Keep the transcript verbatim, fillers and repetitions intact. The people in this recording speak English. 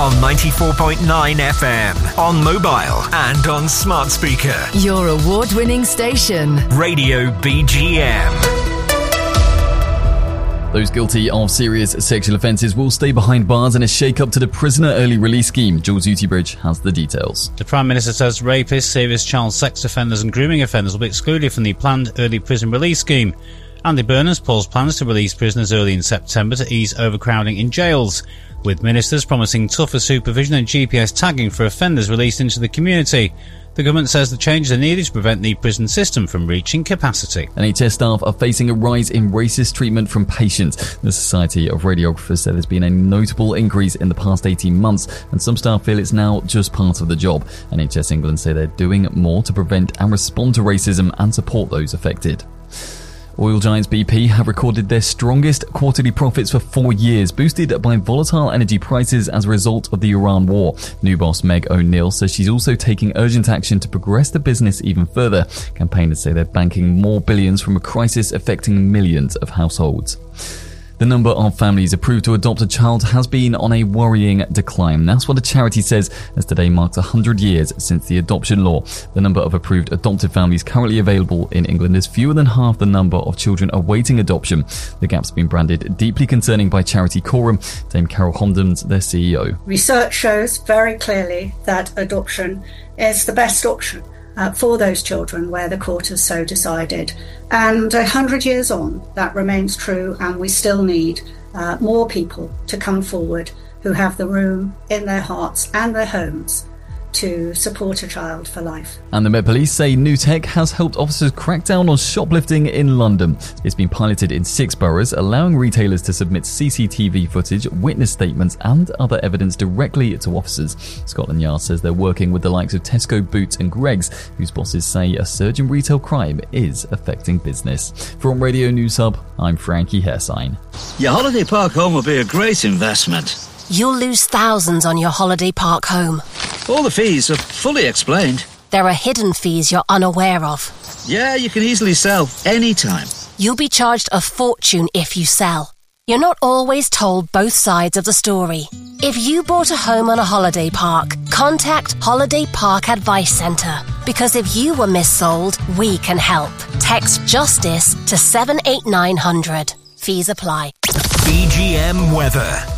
on ninety-four point nine F M, on mobile and on smart speaker. Your award-winning station. Radio B G M. Those guilty of serious sexual offences will stay behind bars in a shake-up to the prisoner early release scheme. Jules Utybridge has the details. The Prime Minister says rapists, serious child sex offenders and grooming offenders will be excluded from the planned early prison release scheme. Andy Burnham paused plans to release prisoners early in September to ease overcrowding in jails, with ministers promising tougher supervision and G P S tagging for offenders released into the community. The government says the changes are needed to prevent the prison system from reaching capacity. N H S staff are facing a rise in racist treatment from patients. The Society of Radiographers said there's been a notable increase in the past eighteen months, and some staff feel it's now just part of the job. N H S England say they're doing more to prevent and respond to racism and support those affected. Oil giants B P have recorded their strongest quarterly profits for four years, boosted by volatile energy prices as a result of the Iran war. New boss Meg O'Neill says she's also taking urgent action to progress the business even further. Campaigners say they're banking more billions from a crisis affecting millions of households. The number of families approved to adopt a child has been on a worrying decline. That's what the charity says, as today marks one hundred years since the adoption law. The number of approved adopted families currently available in England is fewer than half the number of children awaiting adoption. The gap's been branded deeply concerning by charity Coram. Dame Carol Homdens, their C E O. Research shows very clearly that adoption is the best option Uh, for those children where the court has so decided. And a hundred years on, that remains true, and we still need uh, more people to come forward who have the room in their hearts and their homes to support a child for life. And the Met Police say new tech has helped officers crack down on shoplifting in London. It's been piloted in six boroughs, allowing retailers to submit C C T V footage, witness statements and other evidence directly to officers. Scotland Yard says they're working with the likes of Tesco, Boots and Greggs, whose bosses say a surge in retail crime is affecting business. From Radio News Hub, I'm Frankie Hairsign. Your holiday park home will be a great investment. You'll lose thousands on your holiday park home. All the fees are fully explained. There are hidden fees you're unaware of. Yeah, you can easily sell anytime. You'll be charged a fortune if you sell. You're not always told both sides of the story. If you bought a home on a holiday park, contact Holiday Park Advice Centre. Because if you were missold, we can help. Text JUSTICE to seven eight nine hundred. Fees apply. B G M weather.